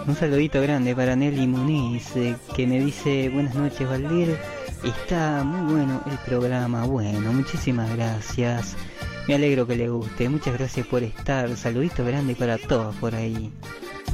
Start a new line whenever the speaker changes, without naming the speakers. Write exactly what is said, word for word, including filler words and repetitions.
Un saludito grande para Nelly Muniz, eh, que me dice: buenas noches, Valdir. Está muy bueno el programa. Bueno, muchísimas gracias. Me alegro que le guste. Muchas gracias por estar. Saludito grande para todos por ahí.